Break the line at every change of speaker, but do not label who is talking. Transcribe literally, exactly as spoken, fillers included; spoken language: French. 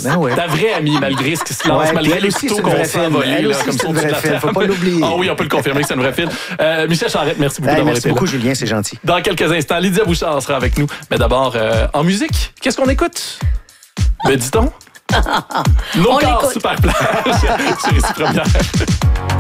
Ben ouais.
Ta vraie amie, malgré ce qui se lance,
Ouais,
malgré
elle
les
aussi,
couteaux
c'est une
qu'on
vraie
sent
fille.
voler.
Elle
là,
aussi,
comme
c'est
ça,
une
au-dessus de
vraie
la
fille, faut
table.
pas l'oublier.
Ah oui, on peut le confirmer que c'est une vraie fille. Euh, Michel Charette, merci beaucoup
Hey,
d'avoir
merci
été
beaucoup,
là.
Julien, c'est gentil.
Dans quelques instants, Lydia Bouchard sera avec nous. Mais d'abord, euh, en musique, qu'est-ce qu'on écoute? Ben, dit-on? Nos
On
corps
l'écoute.
super plage sur Ici Première.